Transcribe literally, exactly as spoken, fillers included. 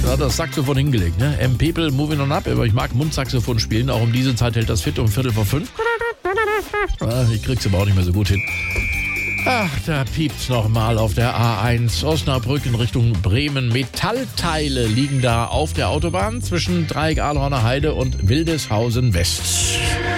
Da hat das Saxophon hingelegt, ne? M. People, moving on up. Aber ich mag Mundsaxophon spielen. Auch um diese Zeit hält das fit um Viertel vor fünf. Ich krieg's aber auch nicht mehr so gut hin. Ach, da piept's nochmal auf der A eins. Osnabrück in Richtung Bremen. Metallteile liegen da auf der Autobahn zwischen Dreieck Ahlhorner Heide und Wildeshausen West.